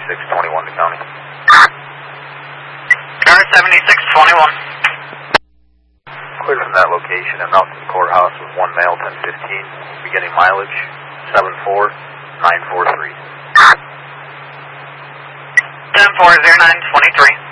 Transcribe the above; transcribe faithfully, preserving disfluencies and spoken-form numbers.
seventy-six twenty-one to county. Car seventy-six twenty-one. Clear from that location at Mountain Courthouse with one male, ten fifteen, beginning mileage seven four nine four three. ten four zero nine twenty-three.